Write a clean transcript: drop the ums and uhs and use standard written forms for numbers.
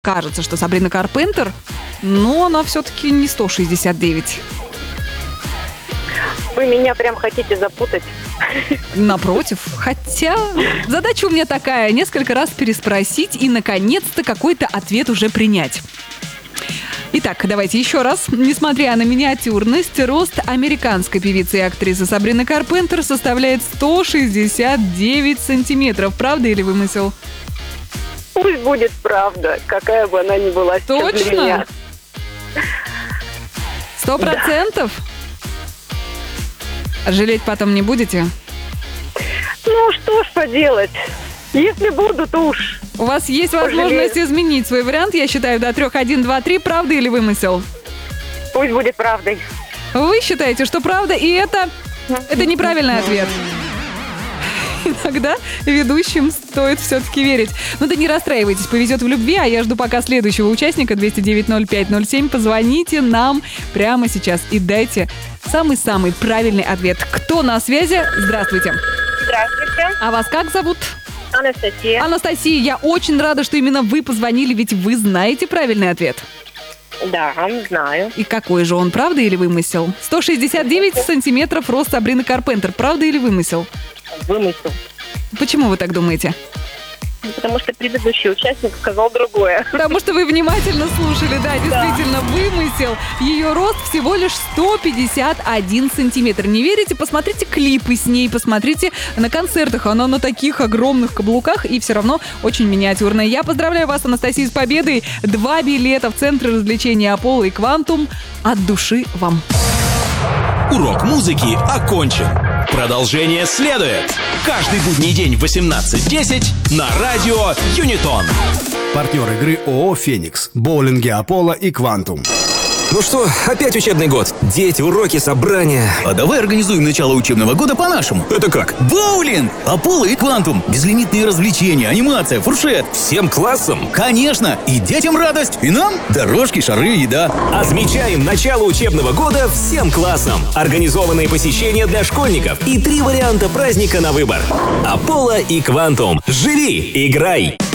Кажется, что Сабрина Карпентер, но она все-таки не 169. Вы меня прям хотите запутать. Напротив. Хотя задача у меня такая: несколько раз переспросить и, наконец-то, какой-то ответ уже принять. Итак, давайте еще раз. Несмотря на миниатюрность, рост американской певицы и актрисы Сабрины Карпентер составляет 169 сантиметров. Правда или вымысел? Пусть будет правда, какая бы она ни была сейчас для меня. Точно? 100%? Жалеть потом не будете? Ну, что ж поделать. Если буду, то уж. У вас есть возможность изменить свой вариант, я считаю, до 3, 1, 2, 3. Правда или вымысел? Пусть будет правдой. Вы считаете, что правда, и это неправильный ответ. Иногда ведущим стоит все-таки верить. Но да не расстраивайтесь, повезет в любви, а я жду пока следующего участника. 209-05-07. Позвоните нам прямо сейчас и дайте самый-самый правильный ответ. Кто на связи? Здравствуйте. Здравствуйте. А вас как зовут? Анастасия. Анастасия, я очень рада, что именно вы позвонили, ведь вы знаете правильный ответ. Да, знаю. И какой же он, правда или вымысел? 169 сантиметров рост Сабрины Карпентер. Правда или вымысел? Вымысел. Почему вы так думаете? Потому что предыдущий участник сказал другое. Потому что вы внимательно слушали, да, действительно, вымысел. Ее рост всего лишь 151 сантиметр. Не верите? Посмотрите клипы с ней, посмотрите на концертах. Она на таких огромных каблуках и все равно очень миниатюрная. Я поздравляю вас, Анастасия, с победой. 2 билета в Центр развлечений Apollo и Quantum. От души вам. Урок музыки окончен. Продолжение следует. Каждый будний день в 18:10 на радио Юнитон. Партнер игры ООО «Феникс», боулинги «Аполло» и «Квантум». Ну что, опять учебный год. Дети, уроки, собрания. А давай организуем начало учебного года по-нашему. Это как? Боулинг, Аполло и Квантум. Безлимитные развлечения, анимация, фуршет. Всем классом? Конечно. И детям радость, и нам дорожки, шары, еда. Отмечаем начало учебного года всем классом. Организованные посещения для школьников и 3 варианта праздника на выбор. Аполло и Квантум. Живи, играй.